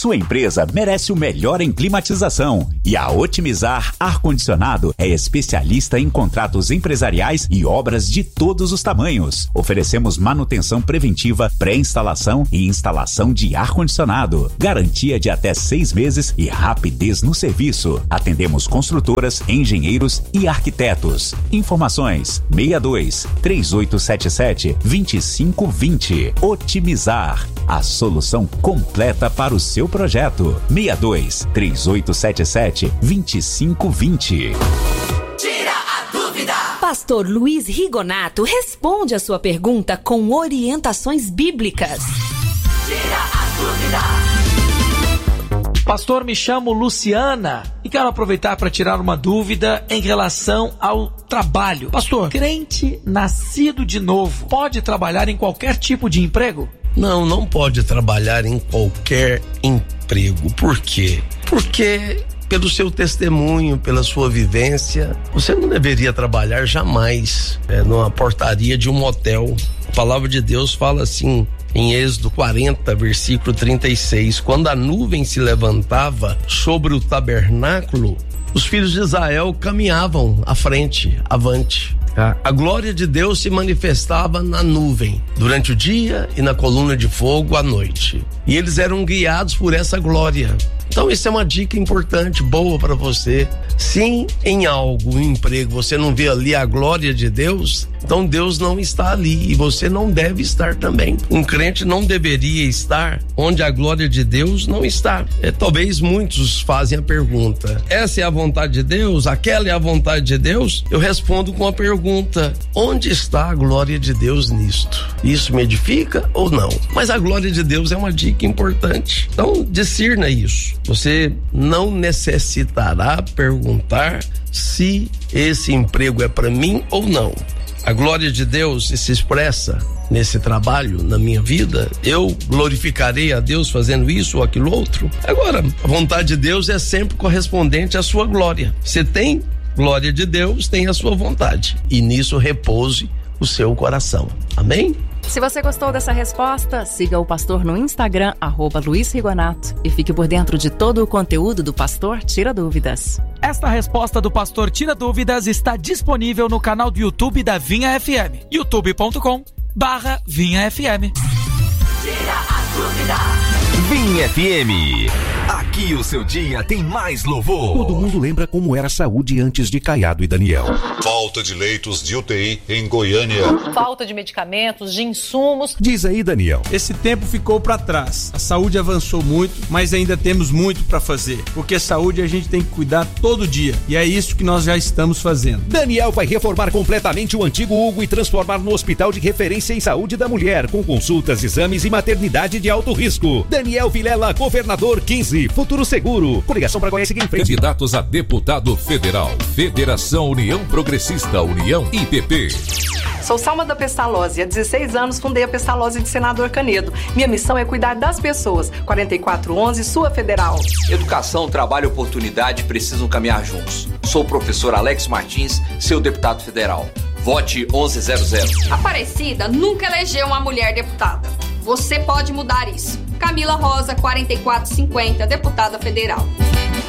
Sua empresa merece o melhor em climatização e a Otimizar Ar-Condicionado é especialista em contratos empresariais e obras de todos os tamanhos. Oferecemos manutenção preventiva, pré-instalação e instalação de ar-condicionado. Garantia de até 6 meses e rapidez no serviço. Atendemos construtoras, engenheiros e arquitetos. Informações 62-3877-2520. Otimizar, a solução completa para o seu projeto. 62-3877-2520. Tira a dúvida! Pastor Luiz Rigonato responde a sua pergunta com orientações bíblicas. Tira a dúvida! Pastor, me chamo Luciana e quero aproveitar para tirar uma dúvida em relação ao trabalho. Pastor, crente nascido de novo pode trabalhar em qualquer tipo de emprego? Não pode trabalhar em qualquer emprego. Por quê? Porque pelo seu testemunho, pela sua vivência, você não deveria trabalhar jamais numa portaria de um motel. A palavra de Deus fala assim em Êxodo 40, versículo 36, quando a nuvem se levantava sobre o tabernáculo, os filhos de Israel caminhavam à frente, avante. A glória de Deus se manifestava na nuvem durante o dia e na coluna de fogo à noite. E eles eram guiados por essa glória. Então, isso é uma dica importante, boa para você. Se em algo, em emprego, você não vê ali a glória de Deus, então Deus não está ali e você não deve estar também. Um crente não deveria estar onde a glória de Deus não está. Talvez muitos fazem a pergunta: essa é a vontade de Deus? Aquela é a vontade de Deus? Eu respondo com a pergunta: onde está a glória de Deus nisto? Isso me edifica ou não? Mas a glória de Deus é uma dica importante. Então, discirna isso. Você não necessitará perguntar se esse emprego é para mim ou não. A glória de Deus se expressa nesse trabalho, na minha vida. Eu glorificarei a Deus fazendo isso ou aquilo outro. Agora, a vontade de Deus é sempre correspondente à sua glória. Você tem glória de Deus, tem a sua vontade. E nisso repouse o seu coração. Amém? Se você gostou dessa resposta, siga o pastor no Instagram, @Luiz Rigonato, e fique por dentro de todo o conteúdo do Pastor Tira Dúvidas. Esta resposta do Pastor Tira Dúvidas está disponível no canal do YouTube da Vinha FM, youtube.com/VinhaFM. Tira a dúvida! Vinha FM. Aqui o seu dia tem mais louvor. Todo mundo lembra como era a saúde antes de Caiado e Daniel. Falta de leitos de UTI em Goiânia. Falta de medicamentos, de insumos. Diz aí, Daniel. Esse tempo ficou para trás. A saúde avançou muito, mas ainda temos muito para fazer. Porque saúde a gente tem que cuidar todo dia. E é isso que nós já estamos fazendo. Daniel vai reformar completamente o antigo Hugo e transformar no hospital de referência em saúde da mulher, com consultas, exames e maternidade de alto risco. Daniel Vilela, governador 15. Futuro seguro. Coligação para Goiás seguir em frente. Candidatos a deputado federal. Federação União Progressista, União IPP. Sou Salma da Pestalozzi. Há 16 anos fundei a Pestalozzi de Senador Canedo. Minha missão é cuidar das pessoas. 4411, sua federal. Educação, trabalho e oportunidade precisam caminhar juntos. Sou o professor Alex Martins, seu deputado federal. Vote 1100. Aparecida nunca elegeu uma mulher deputada. Você pode mudar isso. Camila Rosa, 4450, deputada federal.